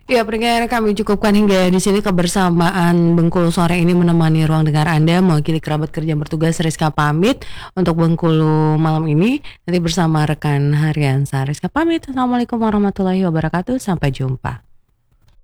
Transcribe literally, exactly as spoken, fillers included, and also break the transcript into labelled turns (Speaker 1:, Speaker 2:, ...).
Speaker 1: Ya, pendengar kami cukupkan hingga di sini kebersamaan Bengkulu sore ini menemani ruang dengar Anda. Mewakili kerabat kerja yang bertugas, Rizka pamit untuk Bengkulu malam ini. Nanti bersama rekan Hariansa. Rizka pamit. Assalamualaikum warahmatullahi wabarakatuh. Sampai jumpa.